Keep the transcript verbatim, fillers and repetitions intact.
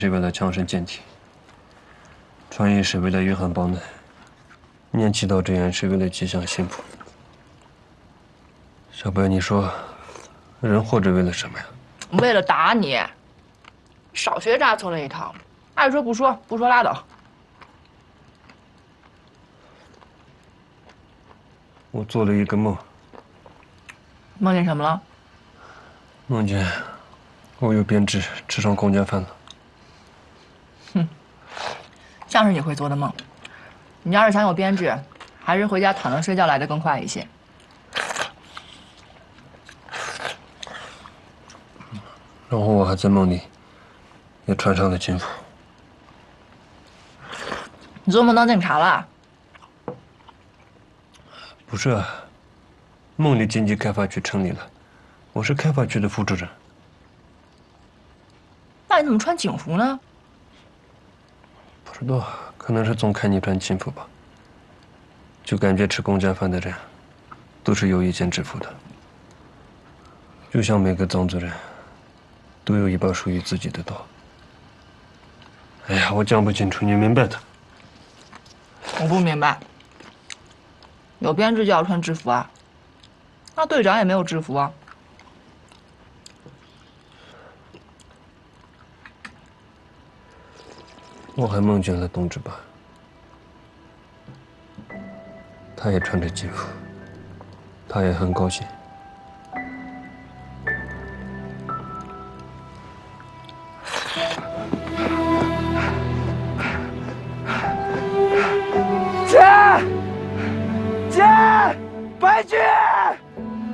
是为了强身健体，穿衣是为了御寒保暖，念祈祷之言是为了吉祥幸福。小白，你说，人活着为了什么呀？ 为了打你。少学扎错那一套，爱说不说，不说拉倒。 我做了一个梦， 梦见什么了？ 梦见我有编制，吃上公家饭了。 哼，像是你会做的梦。你要是想有编制，还是回家躺着睡觉来的更快一些。 然后我还在梦里也穿上了军服。 你做梦当警察了？ 不是啊，梦里经济开发区成立了，我是开发区的副主任。 那你怎么穿警服呢？ 不知道，可能是总看你穿警服吧。就感觉吃公家饭的人，都是有一件制服的，就像每个藏族人，都有一把属于自己的刀。哎呀，我讲不清楚，你明白的。 我不明白。有编制就要穿制服啊？那队长也没有制服啊。 我还梦见了董志吧，他也穿着警服，他也很高兴。